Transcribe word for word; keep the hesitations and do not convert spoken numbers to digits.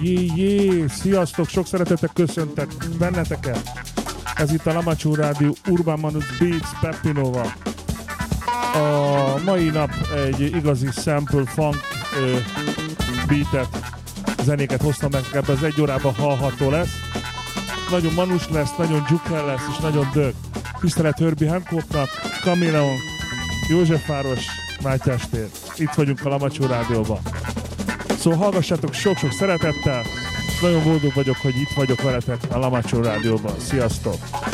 Jé, jé, sziasztok, sok szeretettel köszöntek benneteket. Ez itt a Lamaccio Rádió Urban Manus Beats Peppinoval. A mai nap egy igazi sample funk ö, beatet, zenéket hoztam meg, ebben az egy órában hallható lesz. Nagyon manus lesz, nagyon dzsukel lesz, és nagyon dög. Tisztelet Herbie Hancocknak, Chameleon, Józsefváros, Mátyás tér. Itt vagyunk a Lamaccio Rádióban. Szóval hallgassátok sok-sok szeretettel, és nagyon boldog vagyok, hogy itt vagyok veletek a Lamaccio Rádióban. Sziasztok!